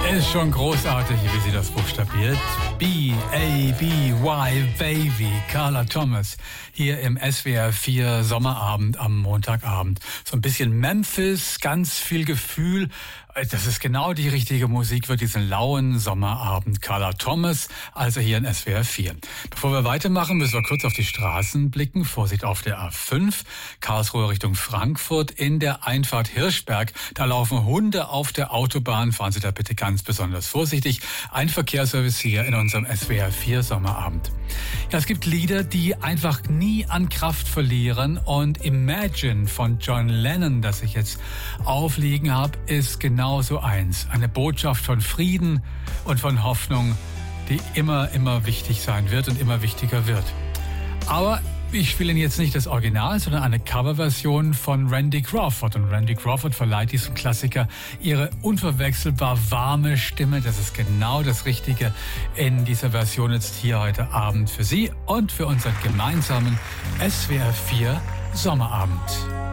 Ist schon großartig, wie sie das buchstabiert. B-A-B-Y, Baby, Carla Thomas. Hier im SWR 4 Sommerabend am Montagabend. So ein bisschen Memphis, ganz viel Gefühl. Das ist genau die richtige Musik für diesen lauen Sommerabend. Carla Thomas, also hier in SWR 4. Bevor wir weitermachen, müssen wir kurz auf die Straßen blicken. Vorsicht auf der A5, Karlsruhe Richtung Frankfurt in der Einfahrt Hirschberg. Da laufen Hunde auf der Autobahn. Fahren Sie da bitte ganz besonders vorsichtig. Ein Verkehrsservice hier in unserem SWR 4 Sommerabend. Ja, es gibt Lieder, die einfach nie an Kraft verlieren. Und Imagine von John Lennon, das ich jetzt aufliegen habe, ist genau so eins. Eine Botschaft von Frieden und von Hoffnung, die immer wichtig sein wird und immer wichtiger wird. Aber ich spiele Ihnen jetzt nicht das Original, sondern eine Coverversion von Randy Crawford. Und Randy Crawford verleiht diesem Klassiker ihre unverwechselbar warme Stimme. Das ist genau das Richtige in dieser Version jetzt hier heute Abend für Sie und für unseren gemeinsamen SWR 4 Sommerabend.